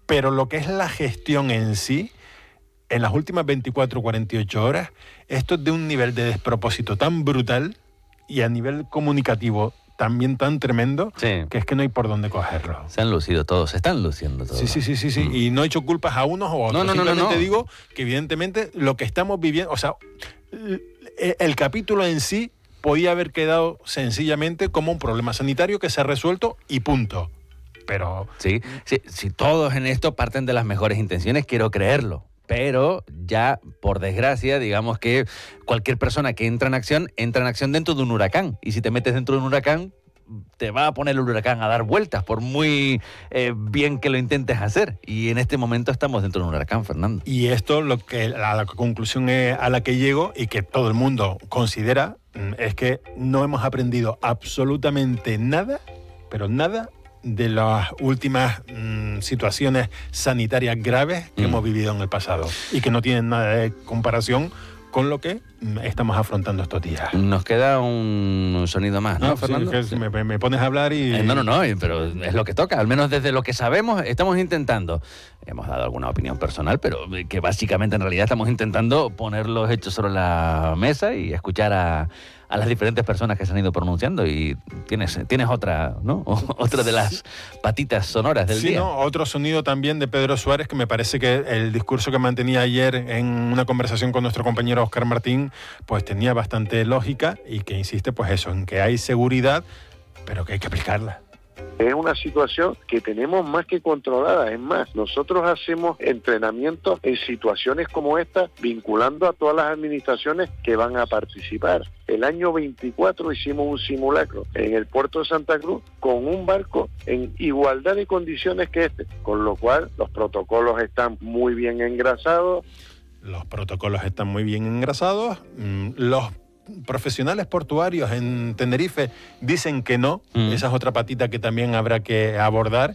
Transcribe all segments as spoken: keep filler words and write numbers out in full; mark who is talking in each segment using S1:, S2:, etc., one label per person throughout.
S1: pero lo que es la gestión en sí, en las últimas veinticuatro, cuarenta y ocho horas, esto es de un nivel de despropósito tan brutal y a nivel comunicativo también tan tremendo, sí, que es que no hay por dónde cogerlo.
S2: Se han lucido todos, se están luciendo todos.
S1: Sí, sí, sí, sí, sí. Mm. Y no he hecho culpas a unos o a otros.
S2: No, no,
S1: Simplemente
S2: no, no, no.
S1: digo que evidentemente lo que estamos viviendo, o sea, el, el capítulo en sí podía haber quedado sencillamente como un problema sanitario que se ha resuelto y punto. Pero...
S2: Sí, sí, si todos en esto parten de las mejores intenciones, quiero creerlo. Pero ya, por desgracia, digamos que cualquier persona que entra en acción, entra en acción dentro de un huracán. Y si te metes dentro de un huracán, te va a poner el huracán a dar vueltas, por muy eh, bien que lo intentes hacer. Y en este momento estamos dentro de un huracán, Fernando.
S1: Y esto, lo que la, la conclusión a la que llego y que todo el mundo considera, es que no hemos aprendido absolutamente nada, pero nada, de las últimas mmm, situaciones sanitarias graves que mm. hemos vivido en el pasado y que no tienen nada de comparación con lo que estamos afrontando estos días.
S2: Nos queda un sonido más, ¿no, no Fernando?
S1: Sí, es que sí. me, me pones a hablar y...
S2: Eh, no, no, no, pero es lo que toca. Al menos desde lo que sabemos estamos intentando. Hemos dado alguna opinión personal, pero que básicamente en realidad estamos intentando poner los hechos sobre la mesa y escuchar a, a las diferentes personas que se han ido pronunciando. Y tienes, tienes otra, ¿no? Otra de las patitas sonoras del
S1: sí,
S2: día.
S1: No, otro sonido también de Pedro Suárez, que me parece que el discurso que mantenía ayer en una conversación con nuestro compañero Óscar Martín, pues tenía bastante lógica y que insiste, pues eso, en que hay seguridad, pero que hay que aplicarla.
S3: Es una situación que tenemos más que controlada. Es más, nosotros hacemos entrenamientos en situaciones como esta, vinculando a todas las administraciones que van a participar. El año veinticuatro hicimos un simulacro en el puerto de Santa Cruz con un barco en igualdad de condiciones que este, con lo cual los protocolos están muy bien engrasados.
S1: Los protocolos están muy bien engrasados. Los profesionales portuarios en Tenerife dicen que no. Mm. Esa es otra patita que también habrá que abordar.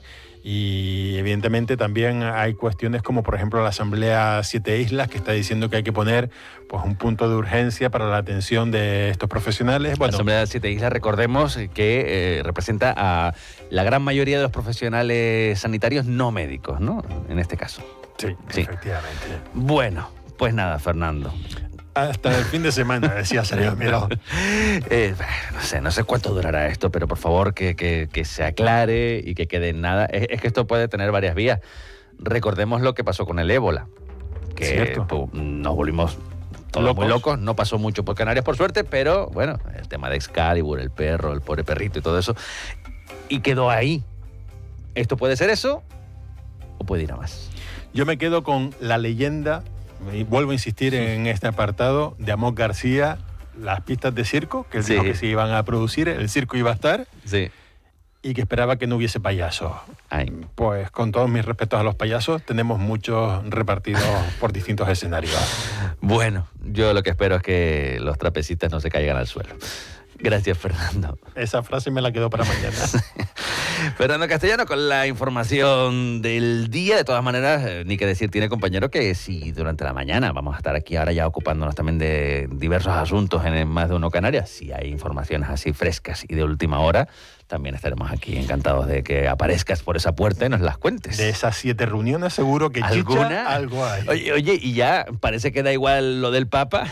S1: Y evidentemente también hay cuestiones como, por ejemplo, la Asamblea Siete Islas, que está diciendo que hay que poner pues un punto de urgencia para la atención de estos profesionales. Bueno,
S2: la Asamblea Siete Islas, recordemos que eh, representa a la gran mayoría de los profesionales sanitarios no médicos, ¿no? En este caso.
S1: Sí, sí, efectivamente.
S2: Bueno, pues nada, Fernando.
S1: Hasta el fin de semana, decía Sergio Miró.
S2: eh, no sé, no sé cuánto durará esto, pero por favor que, que, que se aclare y que quede en nada. Es, es que esto puede tener varias vías. Recordemos lo que pasó con el ébola, que pues, nos volvimos todos locos. muy locos. No pasó mucho por Canarias, por suerte, pero bueno, el tema de Excalibur, el perro, el pobre perrito y todo eso, y quedó ahí. ¿Esto puede ser eso o puede ir a más?
S1: Yo me quedo con la leyenda, y vuelvo a insistir sí. en este apartado, de Amós García, las pistas de circo, que él sí. dijo que se iban a producir, el circo iba a estar,
S2: sí.
S1: y que esperaba que no hubiese payasos.
S2: Ay.
S1: Pues con todos mis respetos a los payasos, tenemos muchos repartidos por distintos escenarios.
S2: Bueno, yo lo que espero es que los trapecistas no se caigan al suelo. Gracias, Fernando.
S1: Esa frase me la quedo para mañana.
S2: Fernando Castellano con la información del día. De todas maneras, eh, ni que decir tiene, compañero, que si durante la mañana vamos a estar aquí ahora ya ocupándonos también de diversos asuntos en Más de Uno Canarias, si hay informaciones así frescas y de última hora, también estaremos aquí encantados de que aparezcas por esa puerta y nos las cuentes.
S1: De esas siete reuniones seguro que
S2: ¿alguna?
S1: Chicha, algo hay.
S2: Oye, oye, y ya parece que da igual lo del Papa.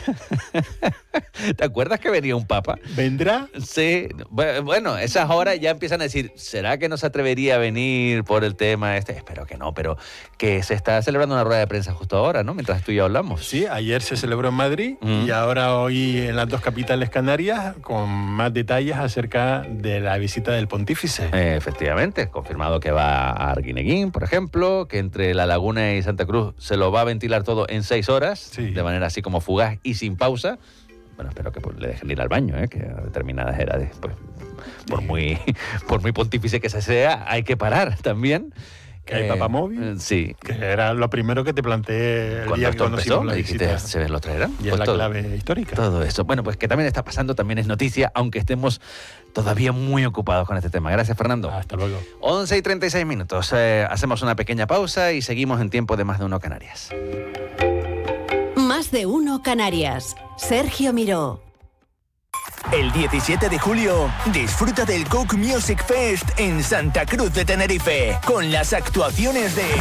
S2: ¿Te acuerdas que venía un Papa?
S1: ¿Vendrá?
S2: Sí. Bueno, esas horas ya empiezan a decir, ¿será que no se atrevería a venir por el tema este? Espero que no, pero que se está celebrando una rueda de prensa justo ahora, ¿no? Mientras tú y yo hablamos.
S1: Sí, ayer se celebró en Madrid mm. y ahora hoy en las dos capitales canarias con más detalles acerca de la visita del pontífice.
S2: Eh, efectivamente, confirmado que va a Arguineguín, por ejemplo, que entre La Laguna y Santa Cruz se lo va a ventilar todo en seis horas, sí. de manera así como fugaz y sin pausa. Bueno, espero que pues, le dejen ir al baño, ¿eh? Que a determinadas edades, pues, por, sí. muy, por muy pontífice que se sea, hay que parar también.
S1: Que hay eh, papamóvil.
S2: Sí.
S1: Que era lo primero que te planteé el día que conocimos la visita.
S2: ¿Se lo traerán?
S1: Y
S2: pues
S1: es la
S2: todo,
S1: clave histórica.
S2: Todo eso. Bueno, pues que también está pasando, también es noticia, aunque estemos todavía muy ocupados con este tema. Gracias, Fernando.
S1: Hasta luego.
S2: once y treinta y seis minutos. Eh, hacemos una pequeña pausa y seguimos en tiempo de Más de Uno Canarias.
S4: Más de Uno Canarias. Sergio Miró.
S5: El diecisiete de julio, disfruta del Coke Music Fest en Santa Cruz de Tenerife, con las actuaciones de